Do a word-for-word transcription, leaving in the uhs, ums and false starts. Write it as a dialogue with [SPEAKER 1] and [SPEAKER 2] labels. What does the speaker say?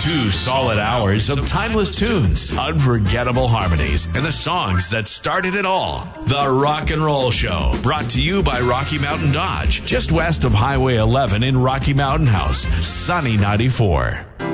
[SPEAKER 1] Two solid hours of timeless tunes, unforgettable harmonies, and the songs that started it all. The Rock and Roll Show, brought to you by Rocky Mountain Dodge, just west of Highway eleven in Rocky Mountain House, Sunny ninety-four.